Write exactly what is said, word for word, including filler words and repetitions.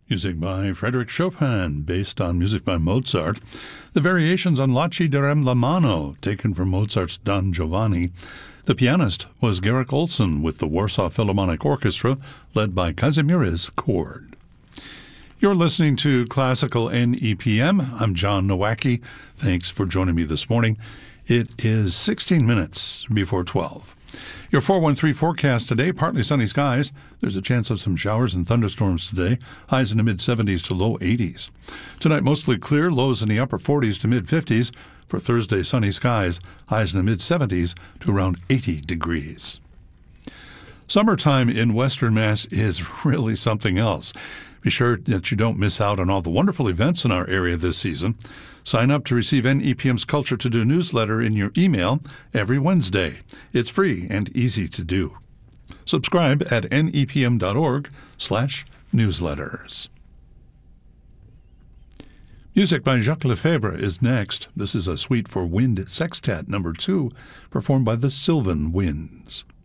Music by Frédéric Chopin, based on music by Mozart. The variations on La Ci darem la mano, taken from Mozart's Don Giovanni. The pianist was Garrick Olson with the Warsaw Philharmonic Orchestra, led by Kazimierz Cord. You're listening to Classical N E P M. I'm John Nowacki. Thanks for joining me this morning. It is sixteen minutes before twelve. Your four one three forecast today, partly sunny skies. There's a chance of some showers and thunderstorms today. Highs in the mid-seventies to low eighties. Tonight, mostly clear, lows in the upper forties to mid-fifties. For Thursday, sunny skies, highs in the mid-seventies to around eighty degrees. Summertime in Western Mass is really something else. Be sure that you don't miss out on all the wonderful events in our area this season. Sign up to receive N E P M's Culture to Do newsletter in your email every Wednesday. It's free and easy to do. Subscribe at nepm.org slash newsletters. Music by Jacques Lefebvre is next. This is a suite for wind sextet number two, performed by the Sylvan Winds.